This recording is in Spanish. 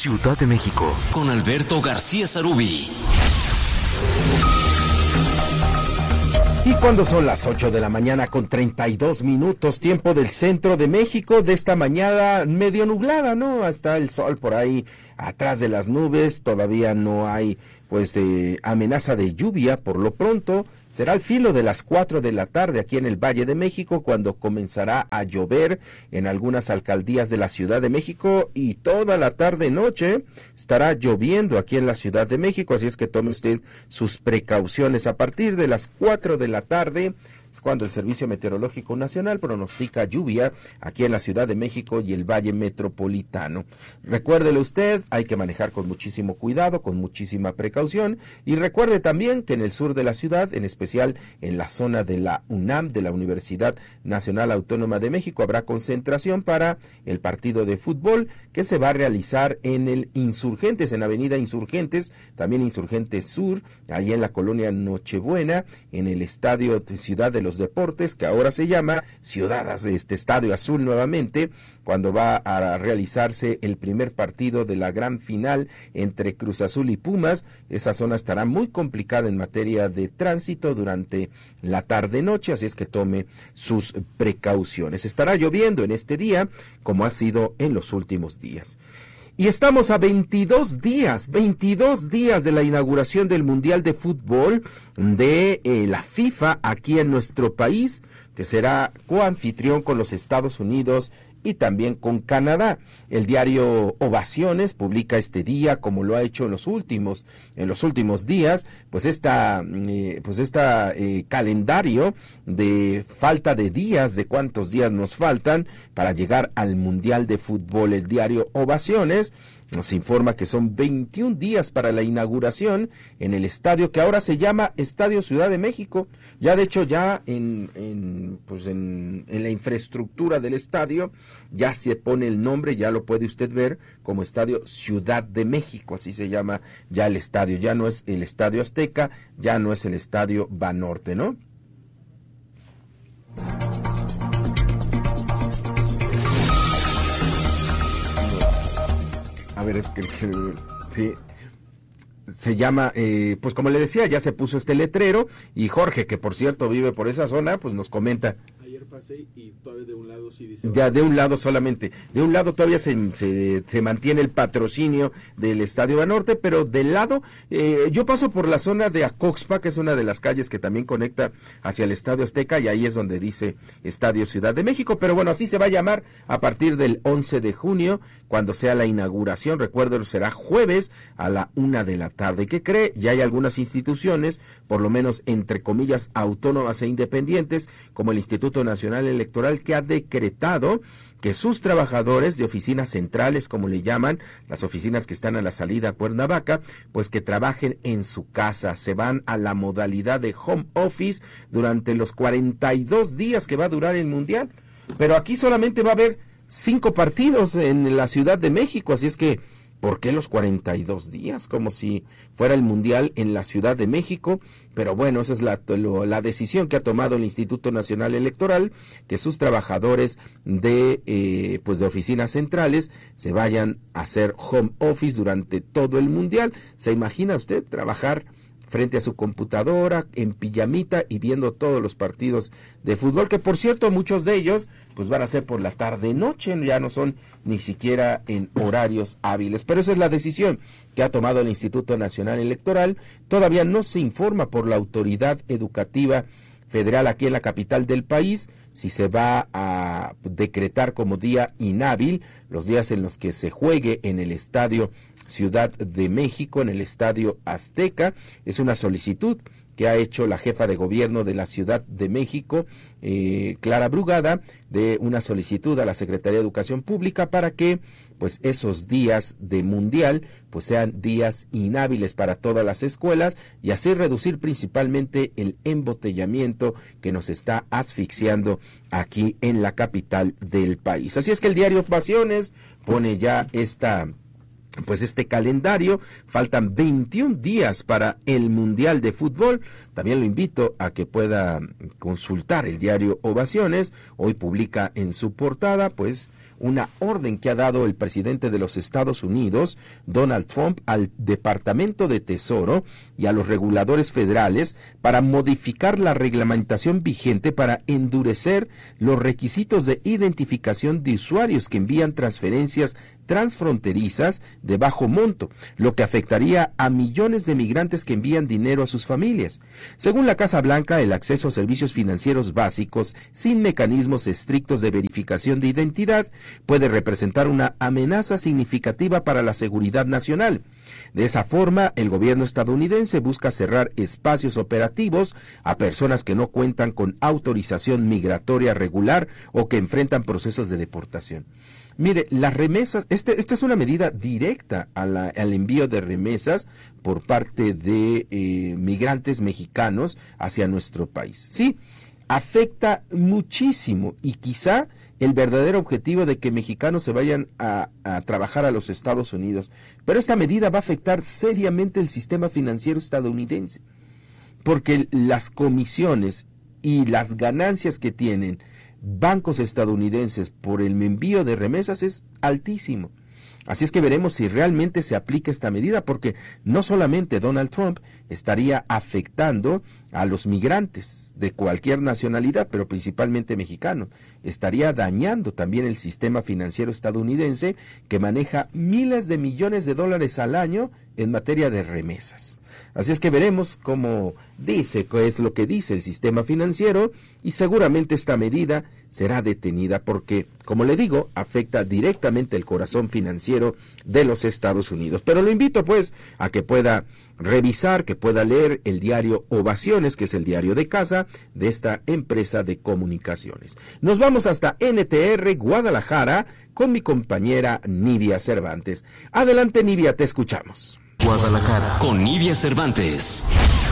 Ciudad de México, con Alberto García Sarubí. Y cuando son las 8 de la mañana con 32 minutos, tiempo del centro de México, de esta mañana medio nublada, ¿no? Está el sol por ahí atrás de las nubes, todavía no hay amenaza de lluvia por lo pronto. Será al filo de las 4 de la tarde aquí en el Valle de México cuando comenzará a llover en algunas alcaldías de la Ciudad de México y toda la tarde-noche estará lloviendo aquí en la Ciudad de México, así es que tome usted sus precauciones. A partir de las 4 de la tarde es cuando el Servicio Meteorológico Nacional pronostica lluvia aquí en la Ciudad de México y el Valle Metropolitano. Recuérdele usted, hay que manejar con muchísimo cuidado, con muchísima precaución, y recuerde también que en el sur de la ciudad, en especial en la zona de la UNAM, de la Universidad Nacional Autónoma de México, habrá concentración para el partido de fútbol que se va a realizar en el Insurgentes, en Avenida Insurgentes, también Insurgentes Sur, ahí en la colonia Nochebuena, en el Estadio de Ciudad de los Deportes, que ahora se llama Estadio Azul nuevamente, cuando va a realizarse el primer partido de la gran final entre Cruz Azul y Pumas. Esa zona estará muy complicada en materia de tránsito durante la tarde-noche, así es que tome sus precauciones. Estará lloviendo en este día, como ha sido en los últimos días. Y estamos a 22 días de la inauguración del Mundial de Fútbol de la FIFA aquí en nuestro país, que será coanfitrión con los Estados Unidos y también con Canadá. El diario Ovaciones publica este día, como lo ha hecho en los últimos días, calendario de falta de días, de cuántos días nos faltan para llegar al Mundial de Fútbol. El diario Ovaciones nos informa que son 21 días para la inauguración en el estadio que ahora se llama Estadio Ciudad de México. Ya de hecho ya en la infraestructura del estadio ya se pone el nombre, ya lo puede usted ver como Estadio Ciudad de México, así se llama ya el estadio. Ya no es el Estadio Azteca, ya no es el Estadio Banorte, ¿no? A ver, es que sí, se llama, pues como le decía, ya se puso este letrero, y Jorge, que por cierto vive por esa zona, pues nos comenta. Ayer pasé y todavía de un lado sí dice... Ya de un lado solamente, de un lado todavía se mantiene el patrocinio del Estadio Banorte, pero del lado, yo paso por la zona de Acoxpa, que es una de las calles que también conecta hacia el Estadio Azteca, y ahí es donde dice Estadio Ciudad de México, pero bueno, así se va a llamar a partir del 11 de junio, cuando sea la inauguración. Recuerdo, será jueves a la 1 de la tarde. ¿Qué cree? Ya hay algunas instituciones, por lo menos entre comillas, autónomas e independientes, como el Instituto Nacional Electoral, que ha decretado que sus trabajadores de oficinas centrales, como le llaman, las oficinas que están a la salida a Cuernavaca, pues que trabajen en su casa. Se van a la modalidad de home office durante los 42 días que va a durar el Mundial. Pero aquí solamente va a haber 5 partidos en la Ciudad de México, así es que ¿por qué los 42 días? Como si fuera el Mundial en la Ciudad de México. Pero bueno, esa es la decisión que ha tomado el Instituto Nacional Electoral, que sus trabajadores de oficinas centrales se vayan a hacer home office durante todo el Mundial. ¿Se imagina usted trabajar frente a su computadora, en pijamita y viendo todos los partidos de fútbol, que por cierto muchos de ellos pues van a ser por la tarde-noche, ya no son ni siquiera en horarios hábiles? Pero esa es la decisión que ha tomado el Instituto Nacional Electoral. Todavía no se informa por la autoridad educativa federal aquí en la capital del país si se va a decretar como día inhábil los días en los que se juegue en el Estadio Ciudad de México, en el Estadio Azteca. Es una solicitud que ha hecho la jefa de gobierno de la Ciudad de México, Clara Brugada, de una solicitud a la Secretaría de Educación Pública para que pues esos días de mundial pues sean días inhábiles para todas las escuelas, y así reducir principalmente el embotellamiento que nos está asfixiando aquí en la capital del país. Así es que el diario Ovaciones pone ya este calendario. Faltan 21 días para el Mundial de Fútbol. También lo invito a que pueda consultar el diario Ovaciones. Hoy publica en su portada pues una orden que ha dado el presidente de los Estados Unidos, Donald Trump, al Departamento de Tesoro y a los reguladores federales para modificar la reglamentación vigente para endurecer los requisitos de identificación de usuarios que envían transferencias transfronterizas de bajo monto, lo que afectaría a millones de migrantes que envían dinero a sus familias. Según la Casa Blanca, el acceso a servicios financieros básicos sin mecanismos estrictos de verificación de identidad puede representar una amenaza significativa para la seguridad nacional. De esa forma, el gobierno estadounidense busca cerrar espacios operativos a personas que no cuentan con autorización migratoria regular o que enfrentan procesos de deportación. Mire, las remesas, esta es una medida directa al envío de remesas por parte de migrantes mexicanos hacia nuestro país. Sí, afecta muchísimo y quizá el verdadero objetivo de que mexicanos se vayan a trabajar a los Estados Unidos. Pero esta medida va a afectar seriamente el sistema financiero estadounidense, porque las comisiones y las ganancias que tienen bancos estadounidenses por el envío de remesas es altísimo. Así es que veremos si realmente se aplica esta medida, porque no solamente Donald Trump estaría afectando a los migrantes de cualquier nacionalidad, pero principalmente mexicanos, estaría dañando también el sistema financiero estadounidense que maneja miles de millones de dólares al año en materia de remesas. Así es que veremos cómo dice, qué es lo que dice el sistema financiero, y seguramente esta medida será detenida porque, como le digo, afecta directamente el corazón financiero de los Estados Unidos. Pero lo invito pues a que pueda revisar, que pueda leer el diario Ovaciones, que es el diario de casa de esta empresa de comunicaciones. Nos vamos hasta NTR Guadalajara con mi compañera Nidia Cervantes. Adelante, Nidia, te escuchamos. Guadalajara con Nidia Cervantes.